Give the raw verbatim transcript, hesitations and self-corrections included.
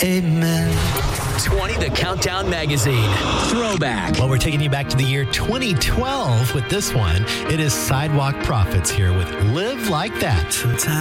Amen. twenty The Countdown Magazine. Throwback. Well, we're taking you back to the year twenty twelve with this one. It is Sidewalk Prophets here with Live Like That. Sometimes